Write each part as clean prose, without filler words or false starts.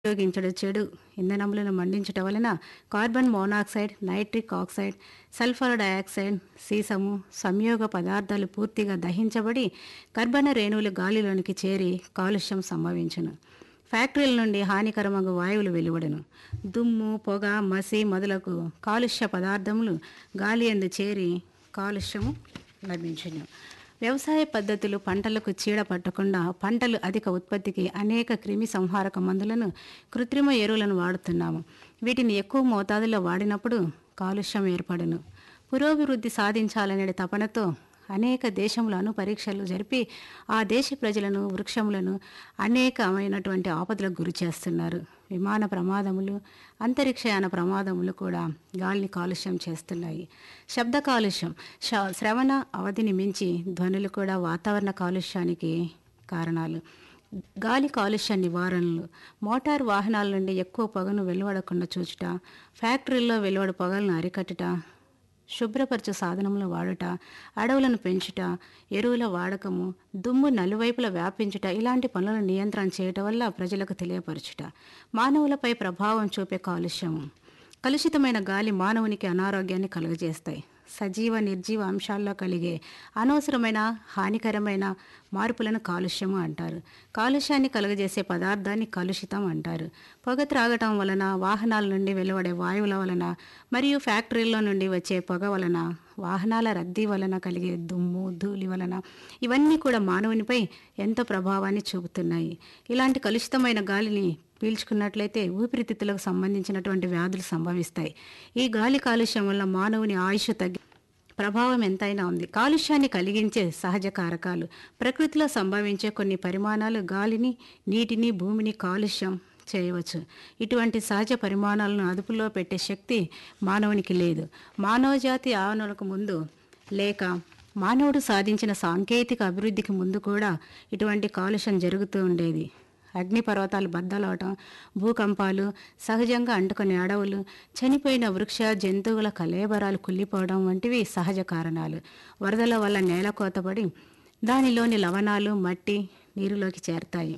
ఉపయోగించడం చెడు ఇంధనములను మండించట వలన carbon monoxide, nitric oxide, sulphur dioxide, సీసము సంయోగ పదార్థాలు పూర్తిగా దహించబడి కర్బన రేణువులు గాలిలోనికి చేరి కాలుష్యం సంభవించును. ఫ్యాక్టరీల నుండి హానికరమగు వాయువులు వెలువడును. దుమ్ము, పొగ, మసి మొదలగు కాలుష్య పదార్థములు గాలి యందు చేరి కాలుష్యము లభించును. వ్యవసాయ పద్ధతులు పంటలకు చీడ పట్టకుండా పంటలు అధిక ఉత్పత్తికి అనేక క్రిమి సంహారక మందులను, కృత్రిమ ఎరువులను వాడుతున్నాము. వీటిని ఎక్కువ మోతాదులో వాడినప్పుడు కాలుష్యం ఏర్పడును. పురోభివృద్ధి సాధించాలనే తపనతో అనేక దేశములను పరీక్షలు జరిపి ఆ దేశ ప్రజలను, వృక్షములను అనేకమైనటువంటి ఆపదలకు గురి చేస్తున్నారు. విమాన ప్రమాదములు, అంతరిక్షయాన ప్రమాదములు కూడా గాలిని కాలుష్యం చేస్తున్నాయి. శబ్ద కాలుష్యం, శ్రవణ అవధిని మించి ధ్వనులు కూడా వాతావరణ కాలుష్యానికి కారణాలు. గాలి కాలుష్య నివారణలు, మోటార్ వాహనాల నుండి ఎక్కువ పొగను వెలువడకుండా చూచుట, ఫ్యాక్టరీల్లో వెలువడు పొగలను అరికట్టుట, శుభ్రపరచు సాధనములు వాడుట, అడవులను పెంచుట, ఎరువుల వాడకము, దుమ్ము నలువైపులా వ్యాపించుట, ఇలాంటి పనులను నియంత్రణ చేయటం వల్ల ప్రజలకు తెలియపరచుట. మానవులపై ప్రభావం చూపే కాలుష్యము. కలుషితమైన గాలి మానవునికి అనారోగ్యాన్ని కలుగజేస్తాయి. సజీవ నిర్జీవ అంశాల్లో కలిగే అనవసరమైన హానికరమైన మార్పులను కాలుష్యము అంటారు. కాలుష్యాన్ని కలుగజేసే పదార్థాన్ని కలుషితం అంటారు. పొగ త్రాగటం వలన, వాహనాల నుండి వెలువడే వాయువుల వలన మరియు ఫ్యాక్టరీల్లో నుండి వచ్చే పొగ వలన, వాహనాల రద్దీ వలన కలిగే దుమ్ము, ధూళి వలన ఇవన్నీ కూడా మానవునిపై ఎంతో ప్రభావాన్ని చూపుతున్నాయి. ఇలాంటి కలుషితమైన గాలిని పీల్చుకున్నట్లయితే ఊపిరితిత్తులకు సంబంధించినటువంటి వ్యాధులు సంభవిస్తాయి. ఈ గాలి కాలుష్యం వల్ల మానవుని ఆయుష్ తగ్గి ప్రభావం ఎంతైనా ఉంది. కాలుష్యాన్ని కలిగించే సహజ కారకాలు. ప్రకృతిలో సంభవించే కొన్ని పరిమాణాలు గాలిని, నీటిని, భూమిని కాలుష్యం చేయవచ్చు. ఇటువంటి సహజ పరిమాణాలను అదుపులో పెట్టే శక్తి మానవునికి లేదు. మానవజాతి ఆవరణకు ముందు లేక మానవుడు సాధించిన సాంకేతిక అభివృద్ధికి ముందు కూడా ఇటువంటి కాలుష్యం జరుగుతూ ఉండేది. అగ్నిపర్వతాలు బద్దలవటం, భూకంపాలు, సహజంగా అంటుకునే అడవులు, చనిపోయిన వృక్ష జంతువుల కళేబరాలు కుళ్ళిపోవడం వంటివి సహజ కారణాలు. వరదల వల్ల నేల కోతపడి దానిలోని లవణాలు, మట్టి నీరులోకి చేరతాయి.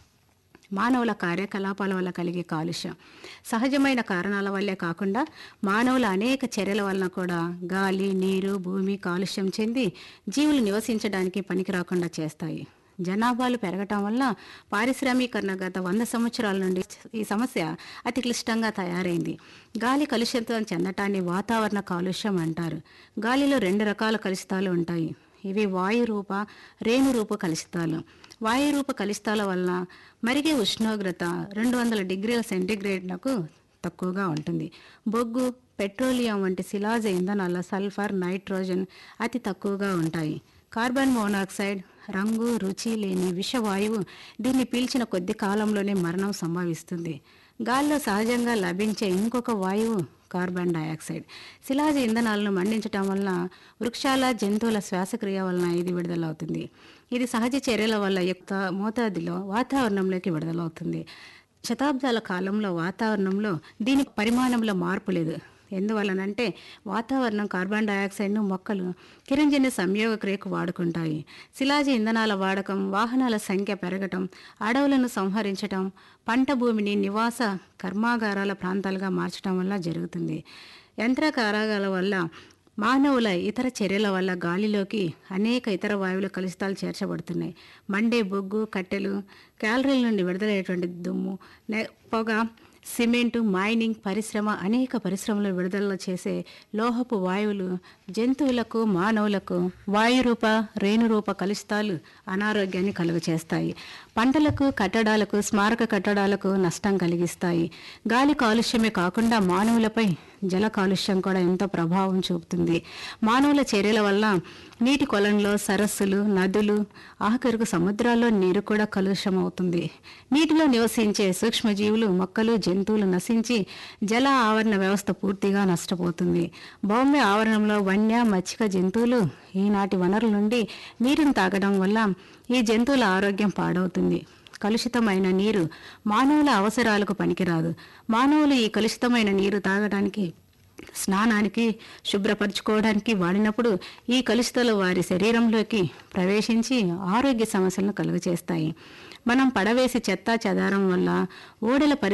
మానవుల కార్యకలాపాల వల్ల కలిగే కాలుష్యం సహజమైన కారణాల వల్లే కాకుండా మానవుల అనేక చర్యల వలన కూడా గాలి, నీరు, భూమి కాలుష్యం చెంది జీవులు నివసించడానికి పనికి రాకుండా చేస్తాయి. జనాభాలు పెరగటం వల్ల పారిశ్రామీకరణ గత 100 సంవత్సరాల నుండి ఈ సమస్య అతి క్లిష్టంగా తయారైంది. గాలి కలుషితం చెందటాన్ని వాతావరణ కాలుష్యం అంటారు. గాలిలో 2 రకాల కలుషితాలు ఉంటాయి. ఇవి వాయురూప, రేణురూప కలుషితాలు. వాయురూప కలుషితాల వలన మరిగే ఉష్ణోగ్రత 200 డిగ్రీల సెంటీగ్రేడ్లకు తక్కువగా ఉంటుంది. బొగ్గు, పెట్రోలియం వంటి శిలాజ ఇంధనాల సల్ఫర్, నైట్రోజన్ అతి తక్కువగా ఉంటాయి. కార్బన్ మోనాక్సైడ్ రంగు, రుచి లేని విషవాయువు. దీన్ని పీల్చిన కొద్ది కాలంలోనే మరణం సంభవిస్తుంది. గాలిలో సహజంగా లభించే ఇంకొక వాయువు కార్బన్ డయాక్సైడ్. శిలాజ ఇంధనాలను మండించటం వలన వృక్షాల, జంతువుల శ్వాసక్రియ వలన ఇది విడుదలవుతుంది. ఇది సహజ చర్యల వల్ల ఎక్కువ మోతాదులో వాతావరణంలోకి విడుదలవుతుంది. శతాబ్దాల కాలంలో వాతావరణంలో దీని పరిమాణంలో మార్పు లేదు. ఎందువలనంటే వాతావరణం కార్బన్ డయాక్సైడ్ను మొక్కలు కిరణజన్య సంయోగ క్రియకు వాడుకుంటాయి. శిలాజ ఇంధనాల వాడకం, వాహనాల సంఖ్య పెరగటం, అడవులను సంహరించటం, పంట భూమిని నివాస కర్మాగారాల ప్రాంతాలుగా మార్చడం వల్ల జరుగుతుంది. యంత్ర కారకాల వల్ల, మానవుల ఇతర చర్యల వల్ల గాలిలోకి అనేక ఇతర వాయువుల కలుషితాలు చేర్చబడుతున్నాయి. మండే బొగ్గు, కట్టెలు, క్యాలరీల నుండి విడుదలయ్యేటువంటి దుమ్ము, పొగ, సిమెంటు, మైనింగ్ పరిశ్రమ, అనేక పరిశ్రమలు విడుదల చేసే లోహపు వాయువులు జంతువులకు, మానవులకు వాయురూప, రేణురూప కలుషితాలు అనారోగ్యాన్ని కలుగచేస్తాయి. పంటలకు, కట్టడాలకు, స్మారక కట్టడాలకు నష్టం కలిగిస్తాయి. గాలి కాలుష్యమే కాకుండా మానవులపై జల కాలుష్యం కూడా ఎంతో ప్రభావం చూపుతుంది. మానవుల చర్యల వల్ల నీటి కొలంలో సరస్సులు, నదులు, ఆఖరుకు సముద్రాల్లో నీరు కూడా కలుషితం అవుతుంది. నీటిలో నివసించే సూక్ష్మజీవులు, మొక్కలు, జంతువులు నశించి జల ఆవరణ వ్యవస్థ పూర్తిగా నష్టపోతుంది. భౌమ్య ఆవరణంలో వన్య, మచ్చిక జంతువులు ఈనాటి వనరుల నుండి నీరును తాగడం వల్ల ఈ జంతువుల ఆరోగ్యం పాడవుతుంది. కలుషితమైన నీరు మానవుల అవసరాలకు పనికిరాదు. మానవులు ఈ కలుషితమైన నీరు తాగడానికి, స్నానానికి, శుభ్రపరచుకోవడానికి వాడినప్పుడు ఈ కలుషితాలు వారి శరీరంలోకి ప్రవేశించి ఆరోగ్య సమస్యలను కలుగచేస్తాయి. మనం పడవేసి చెత్తా చెదారం వల్ల ఓడల